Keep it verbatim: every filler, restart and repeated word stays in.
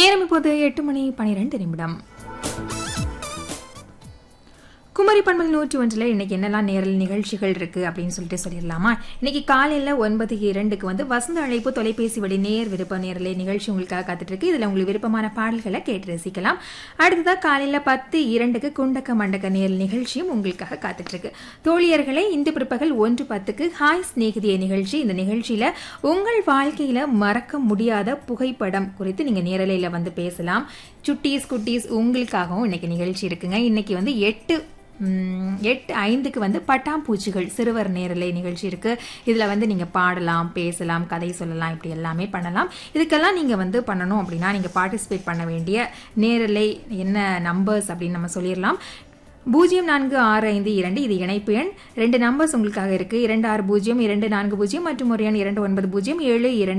நேரம் இப்போது எட்டு மணி பனிரெண்டு நிமிடம். குமரி பண்பல் நூற்றி ஒன்றில் இன்னைக்கு என்னெல்லாம் நேரல் நிகழ்ச்சிகள் இருக்கு அப்படின்னு சொல்லிட்டு சொல்லிடலாமா? இன்னைக்கு காலையில ஒன்பது இரண்டுக்கு வந்து வசந்த அழைப்பு தொலைபேசி வழி நேர் விருப்ப நேரலை நிகழ்ச்சி உங்களுக்காக காத்துட்டு இருக்கு. இதுல உங்களுக்கு விருப்பமான பாடல்களை கேட்டு ரசிக்கலாம். அடுத்ததா காலையில பத்து இரண்டுக்கு குண்டக்க மண்டக்க நேரல் நிகழ்ச்சியும் உங்களுக்காக காத்துட்டு இருக்கு. தோழியர்களே, இன்று பிற்பகல் ஒன்று பத்துக்கு ஹாய் ஸ்நேகிதிய நிகழ்ச்சி. இந்த நிகழ்ச்சியில உங்கள் வாழ்க்கையில மறக்க முடியாத புகைப்படம் குறித்து நீங்க நேரலையில வந்து பேசலாம். சுட்டீஸ் குட்டீஸ் உங்களுக்காகவும் இன்னைக்கு நிகழ்ச்சி இருக்குங்க. இன்னைக்கு வந்து எட்டு எட்டு ஐந்துக்கு வந்து பட்டாம்பூச்சிகள் சிறுவர் நேரலை நிகழ்ச்சி இருக்கு. இதுல வந்து நீங்க பாடலாம், பேசலாம், கதை சொல்லலாம், இப்படி எல்லாமே பண்ணலாம். இதுக்கெல்லாம் நீங்க வந்து பண்ணணும் அப்படின்னா நீங்க பார்ட்டிசிபேட் பண்ண வேண்டிய நேரலை என்ன நம்பர்ஸ் அப்படின்னு நம்ம சொல்லிடலாம். பூஜ்ஜியம் நான்கு ஆறு ஐந்து இரண்டு இது இணைப்பு எண். ரெண்டு நம்பர்ஸ் உங்களுக்காக இருக்கு. இரண்டு ஆறு பூஜ்ஜியம் இரண்டு நான்கு பூஜ்ஜியம் மற்றும் ஒரு எண் இரண்டு ஒன்பது பூஜ்ஜியம் ஏழு இரண்டு